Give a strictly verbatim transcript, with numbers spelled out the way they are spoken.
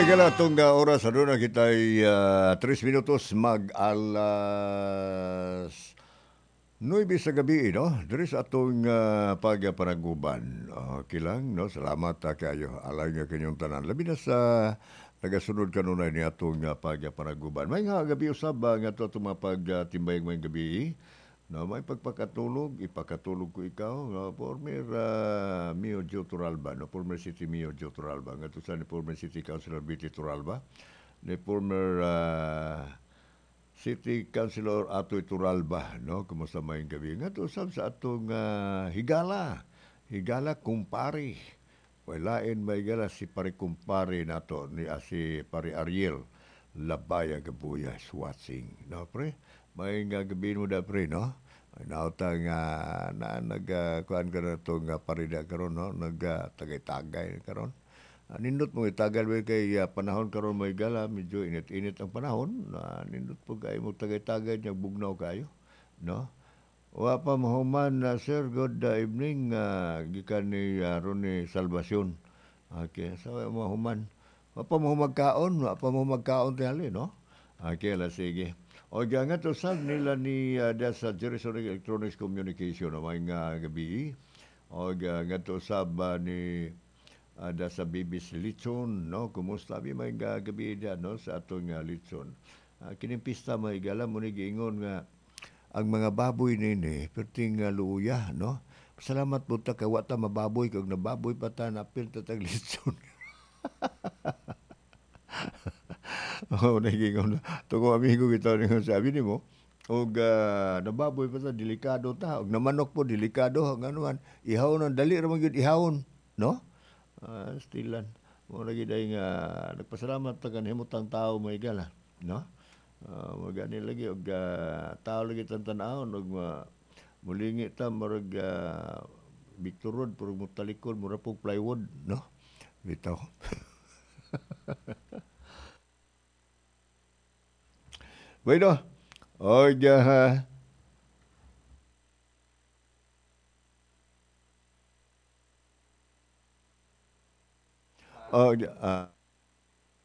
Maygala itong uh, oras, ano na kita ay uh, tres minutos mag-alas nuebe sa gabi, no? Diri sa atong uh, pagpanaguban. Okay lang, no? Salamat uh, kayo. Alay nga kanyong tanan. Labi na sa nagasunod kanunay ni atong uh, pagpanaguban. May nga gabi usab uh, nga ito itong mga pagtimbay uh, gabi. No, may pagpakatulog, ipakatulog ko ikaw. No, former uh, Mio Joe Turalba, no, former City Mio Joe Turalba. Nga to sa ni former City Councilor Betty Turalba, ni former uh, City Councilor Atoy Turalba, no, kumusta may gabi. Nga to sab sa atong uh, higala, higala kumpare. Walain may gala si pare kumpare nato ni uh, si pare Ariel Labaya Gabuya Swatsing. No, pre? May nga gabi mo da pre, no? Nauta nga na nag uh, kuan ka na to nga parida karon, no? Nag uh, tagay-tagay karon. Uh, nindot mo itagal mo kay uh, panahon karon may gala, medyo init-init ang panahon. Uh, nindot po kay mo tagay-tagay nya bugnaw kayo, no? Wa pa mahuman na uh, sir, good uh, evening uh, gikan ni uh, Ronnie Salvacion. Okay, so mahuman. Wa pa mo magkaon, wa pa mo magkaon tingali, no? Okay, la sige. O nga to sab nila ni uh, da sa Jerusalem Electronics Communication o may nga gabi. O nga to sab uh, ni uh, da sa B B C Litson, no? Kumusta bi may nga gabi da, no? Sa atong uh, Litson. Uh, kining pista may gala mo ni giingon nga ang mga baboy nini perting uh, luya, no? Salamat po ta kay wata mababoy kag nababoy pa ta napil ta tag Litson. Oo, nagingon. Tungong amigo kita ningon sabi nimo, og uh, nababoy pa sa delikado ta, og namanok po delikado nganuan. Ihawon ang dali ra man gyud ihawon, no? Uh, stilan. Mo lagi day nga nagpasalamat ta kanhimutang tao may gala, no? Uh, magani lagi og uh, tao lagi tan tan-awon og uh, mulingi ta murag uh, Victor Road puro mo talikod mura po plywood, no? Bitaw. Bueno, oye, ajá. Oh, ah,